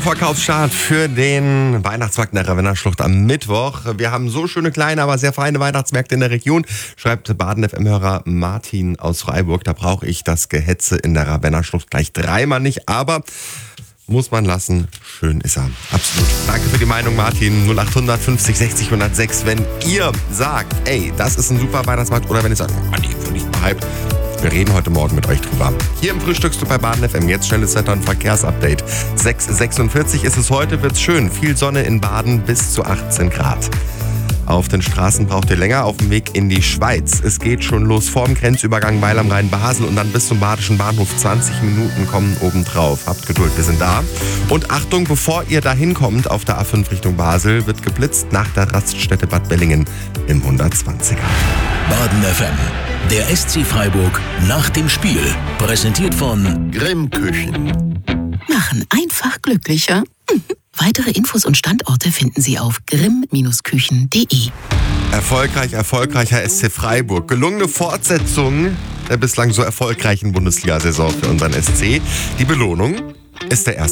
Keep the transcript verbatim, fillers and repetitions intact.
Vorverkaufsstart für den Weihnachtsmarkt in der Ravenna-Schlucht am Mittwoch. Wir haben so schöne kleine, aber sehr feine Weihnachtsmärkte in der Region, schreibt Baden-F M-Hörer Martin aus Freiburg. Da brauche ich das Gehetze in der Ravenna-Schlucht gleich dreimal nicht, aber muss man lassen. Schön ist er. Absolut. Danke für die Meinung, Martin. null acht hundert fünfzig sechzig hundertsechs. Wenn ihr sagt, ey, das ist ein super Weihnachtsmarkt, oder wenn ihr sagt, Mann, ich bin nicht behypt. Wir reden heute Morgen mit euch drüber. Hier im Frühstücksclub bei Baden F M. Jetzt schnelles Wetter- und Verkehrsupdate. sechs Uhr sechsundvierzig ist es heute, wird's schön. Viel Sonne in Baden bis zu achtzehn Grad. Auf den Straßen braucht ihr länger auf dem Weg in die Schweiz. Es geht schon los vorm Grenzübergang Weil am Rhein-Basel und dann bis zum Badischen Bahnhof. zwanzig Minuten kommen obendrauf. Habt Geduld, wir sind da. Und Achtung, bevor ihr dahin kommt auf der A fünf Richtung Basel, wird geblitzt nach der Raststätte Bad Bellingen im hundertzwanziger. Baden F M, der S C Freiburg nach dem Spiel. Präsentiert von Grimm Küchen. Machen einfach glücklicher. Weitere Infos und Standorte finden Sie auf grimm Küchen punkt de. Erfolgreich, erfolgreicher S C Freiburg. Gelungene Fortsetzung der bislang so erfolgreichen Bundesliga-Saison für unseren S C. Die Belohnung ist der erste